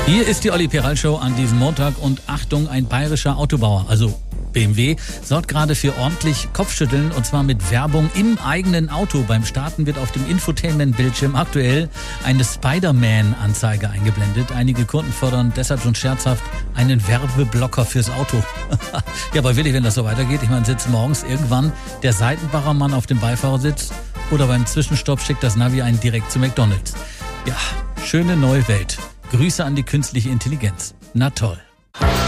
Hier ist die Olli Peral Show an diesem Montag und Achtung, ein bayerischer Autobauer, also BMW, sorgt gerade für ordentlich Kopfschütteln und zwar mit Werbung im eigenen Auto. Beim Starten wird auf dem Infotainment-Bildschirm aktuell eine Spider-Man-Anzeige eingeblendet. Einige Kunden fordern deshalb schon scherzhaft einen Werbeblocker fürs Auto. Ja, aber wirklich, wenn das so weitergeht, ich meine, sitzt morgens irgendwann der Seitenbachermann auf dem Beifahrersitz oder beim Zwischenstopp schickt das Navi einen direkt zu McDonald's. Ja, schöne neue Welt. Grüße an die künstliche Intelligenz. Na toll.